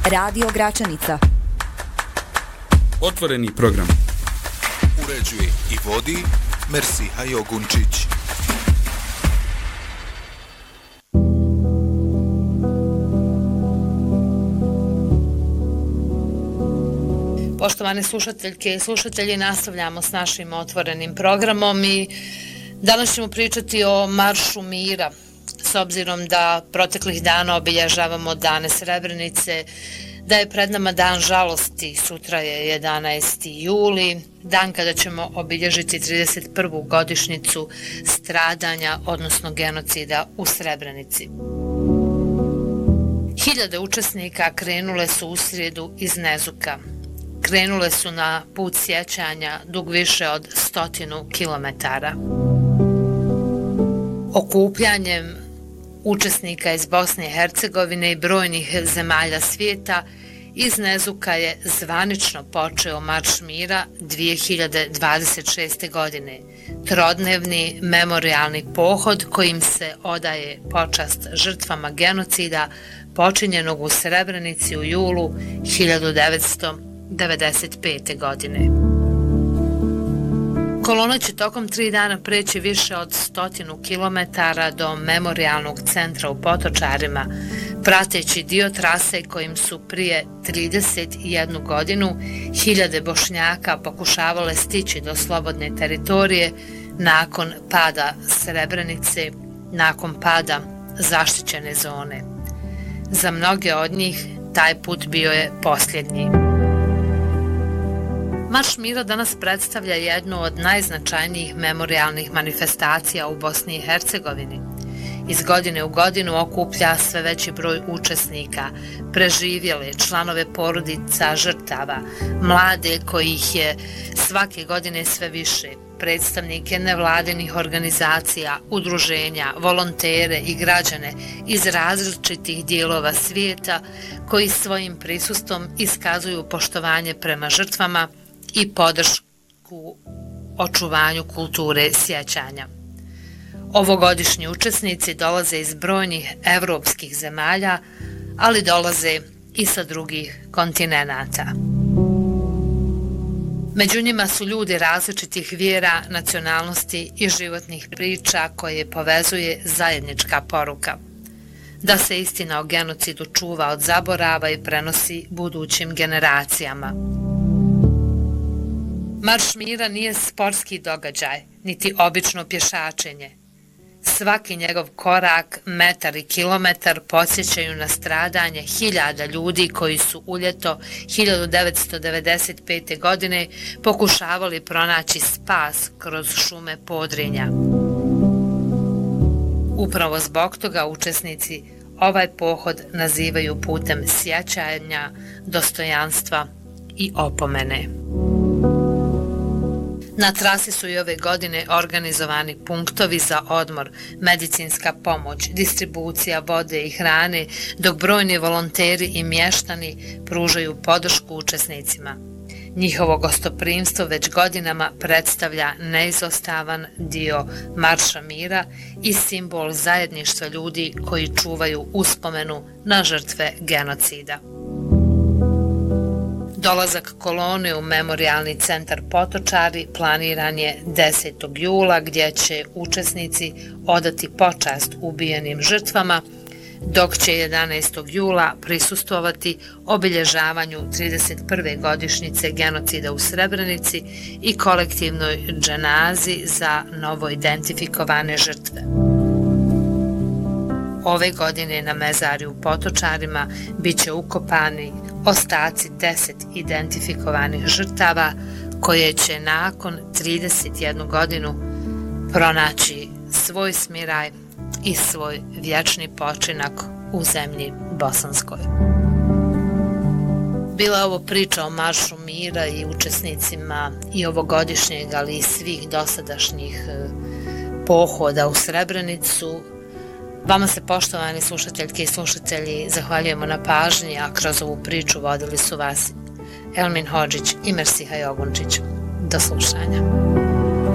Radio Gračanica. Otvoreni program. Uređuje i vodi Mersiha Jogunčić. Poštovane slušateljke i slušatelji, nastavljamo s našim otvorenim programom i danas ćemo pričati o Maršu mira. S obzirom da proteklih dana obilježavamo dane Srebrenice, da je pred nama dan žalosti, sutra je 11. juli, dan kada ćemo obilježiti 31. godišnjicu stradanja, odnosno genocida u Srebrenici. Hiljade učesnika krenule su u srijedu iz Nezuka. Krenule su na put sjećanja dug više od 100 kilometara. Okupljanjem učesnika iz Bosne i Hercegovine i brojnih zemalja svijeta iz Nezuka je zvanično počeo Marš mira 2026. godine, trodnevni memorijalni pohod kojim se odaje počast žrtvama genocida počinjenog u Srebrenici u julu 1995. godine. Kolona će tokom 3 dana preći više od 100 kilometara do memorijalnog centra u Potočarima, prateći dio trase kojim su prije 31 godinu hiljade Bošnjaka pokušavale stići do slobodne teritorije nakon pada Srebrenice, nakon pada zaštićene zone. Za mnoge od njih taj put bio je posljednji. Marš mira danas predstavlja jednu od najznačajnijih memorijalnih manifestacija u Bosni i Hercegovini. Iz godine u godinu okuplja sve veći broj učesnika, preživjele, članove porodica žrtava, mlade kojih je svake godine sve više, predstavnike nevladinih organizacija, udruženja, volontere i građane iz različitih dijelova svijeta koji svojim prisustvom iskazuju poštovanje prema žrtvama i podršku očuvanju kulture sjećanja. Ovogodišnji učesnici dolaze iz brojnih evropskih zemalja, ali dolaze i sa drugih kontinenata. Među njima su ljudi različitih vjera, nacionalnosti i životnih priča koje povezuje zajednička poruka. Da se istina o genocidu čuva od zaborava i prenosi budućim generacijama. Marš mira nije sportski događaj, niti obično pješačenje. Svaki njegov korak, metar i kilometar podsjećaju na stradanje hiljada ljudi koji su u ljeto 1995. godine pokušavali pronaći spas kroz šume Podrinja. Upravo zbog toga učesnici ovaj pohod nazivaju putem sjećanja, dostojanstva i opomene. Na trasi su i ove godine organizovani punktovi za odmor, medicinska pomoć, distribucija vode i hrane, dok brojni volonteri i mještani pružaju podršku učesnicima. Njihovo gostoprimstvo već godinama predstavlja neizostavan dio Marša mira i simbol zajedništva ljudi koji čuvaju uspomenu na žrtve genocida. Dolazak kolone u memorijalni centar Potočari planiran je 10. jula gdje će učesnici odati počast ubijenim žrtvama, dok će 11. jula prisustvovati obilježavanju 31. godišnjice genocida u Srebrenici i kolektivnoj dženazi za novo identifikovane žrtve. Ove godine na mezarju u Potočarima bit će ukopani ostaci 10 identifikovanih žrtava koje će nakon 31 godinu pronaći svoj smiraj i svoj vječni počinak u zemlji bosanskoj. Bila je ovo priča o Maršu mira i učesnicima i ovogodišnjeg, ali i svih dosadašnjih pohoda u Srebrenicu. Vama se, poštovani slušateljke i slušatelji, zahvaljujemo na pažnji, a kroz ovu priču vodili su vas Elmin Hodžić i Mersiha Jogunčić. Do slušanja.